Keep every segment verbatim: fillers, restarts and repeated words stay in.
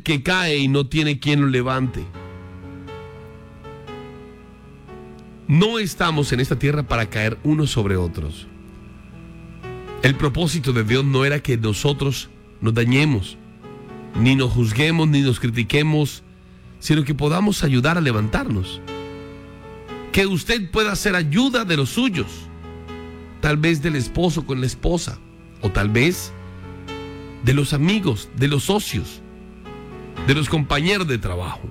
que cae y no tiene quien lo levante. No estamos en esta tierra para caer unos sobre otros. El propósito de Dios no era que nosotros nos dañemos, ni nos juzguemos, ni nos critiquemos, sino que podamos ayudar a levantarnos. Que usted pueda hacer ayuda de los suyos, tal vez del esposo con la esposa, o tal vez de los amigos, de los socios, de los compañeros de trabajo.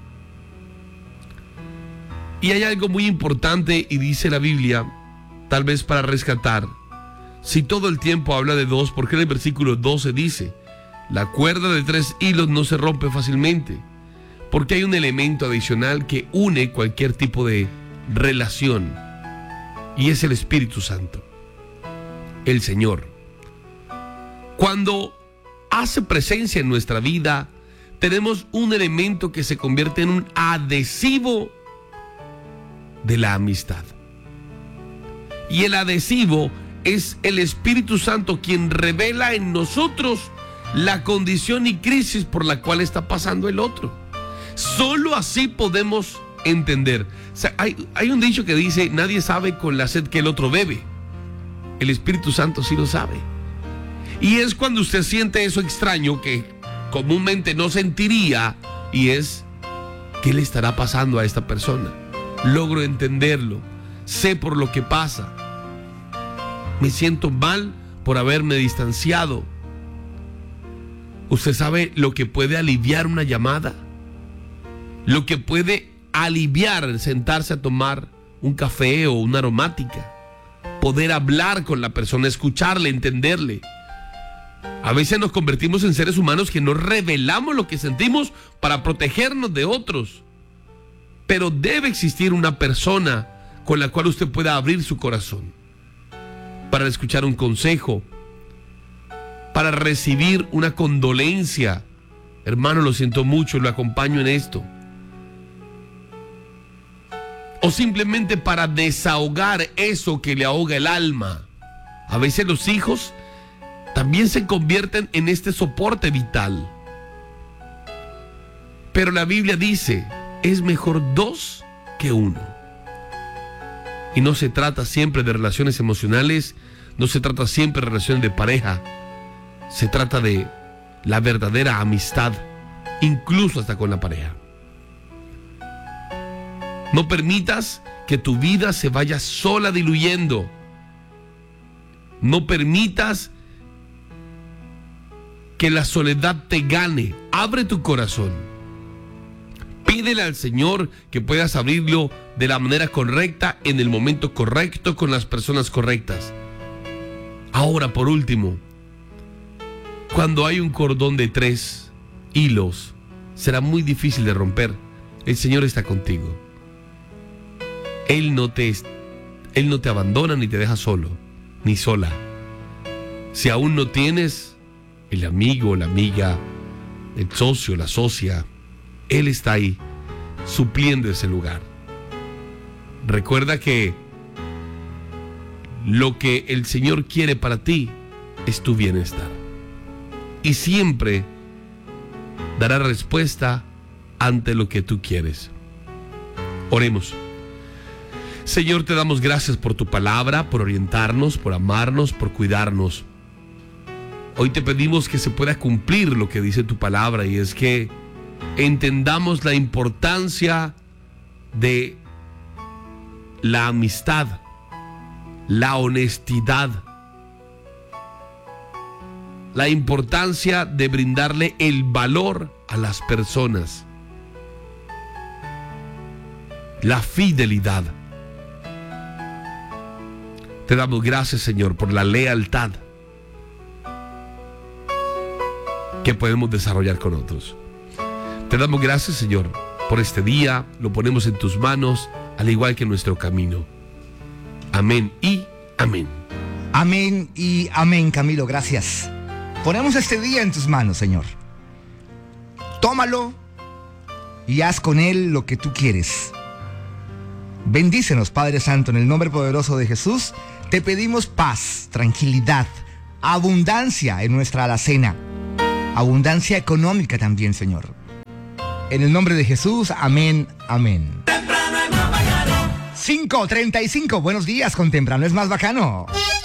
Y hay algo muy importante, y dice la Biblia, tal vez para rescatar, si todo el tiempo habla de dos, ¿por qué en el versículo doce dice, la cuerda de tres hilos no se rompe fácilmente? Porque hay un elemento adicional que une cualquier tipo de relación, y es el Espíritu Santo, el Señor. Cuando hace presencia en nuestra vida, tenemos un elemento que se convierte en un adhesivo de la amistad. Y el adhesivo es el Espíritu Santo quien revela en nosotros la condición y crisis por la cual está pasando el otro. Solo así podemos entender. O sea, hay, hay un dicho que dice, nadie sabe con la sed que el otro bebe. El Espíritu Santo sí lo sabe. Y es cuando usted siente eso extraño que comúnmente no sentiría, y es, ¿qué le estará pasando a esta persona? Logro entenderlo, sé por lo que pasa, me siento mal por haberme distanciado. ¿Usted sabe lo que puede aliviar una llamada? Lo que puede aliviar sentarse a tomar un café o una aromática, poder hablar con la persona, escucharle, entenderle. A veces nos convertimos en seres humanos que no revelamos lo que sentimos para protegernos de otros. Pero debe existir una persona con la cual usted pueda abrir su corazón, para escuchar un consejo, para recibir una condolencia. Hermano, lo siento mucho, lo acompaño en esto. O simplemente para desahogar eso que le ahoga el alma. A veces los hijos también se convierten en este soporte vital. Pero la Biblia dice, es mejor dos que uno. Y no se trata siempre de relaciones emocionales, no se trata siempre de relaciones de pareja. Se trata de la verdadera amistad, incluso hasta con la pareja. No permitas que tu vida se vaya sola diluyendo. No permitas que la soledad te gane. Abre tu corazón. Pídele al Señor que puedas abrirlo de la manera correcta, en el momento correcto, con las personas correctas. Ahora, por último, cuando hay un cordón de tres hilos, será muy difícil de romper. El Señor está contigo. Él no te, Él no te abandona ni te deja solo, ni sola. Si aún no tienes el amigo, la amiga, el socio, la socia, Él está ahí, supliendo ese lugar. Recuerda que lo que el Señor quiere para ti es tu bienestar. Y siempre dará respuesta ante lo que tú quieres. Oremos. Señor, te damos gracias por tu palabra, por orientarnos, por amarnos, por cuidarnos. Hoy te pedimos que se pueda cumplir lo que dice tu palabra, y es que entendamos la importancia de la amistad, la honestidad, la importancia de brindarle el valor a las personas, la fidelidad. Te damos gracias, Señor, por la lealtad que podemos desarrollar con otros. Te damos gracias, Señor, por este día. Lo ponemos en tus manos, al igual que nuestro camino. Amén y amén. Amén y amén, Camilo, gracias. Ponemos este día en tus manos, Señor. Tómalo y haz con él lo que tú quieres. Bendícenos, Padre Santo, en el nombre poderoso de Jesús. Te pedimos paz, tranquilidad, abundancia en nuestra alacena. Abundancia económica también, Señor. En el nombre de Jesús, amén, amén. cinco treinta y cinco, buenos días con Temprano es más bacano.